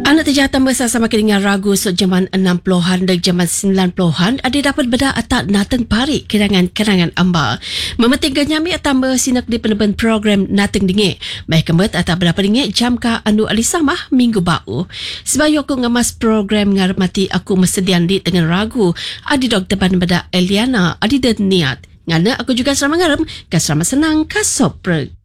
Anak terjatan bersama dengan ragu sok zaman 60-an dan zaman 90-an ada dapat beda atak nateng parik kerangan-kerangan amba. Mementingkan nyami tambah sinak di peneban program nateng dingit. Baik kemet atak berapa dingit jam ka anu alisamah minggu bau. Sebab aku ngemas program ngarmati aku mesedian di dengan ragu. Adi doktor ban beda Eliana adi dan niat. Ngana aku juga selama ngarem, ka selama senang ka soprek.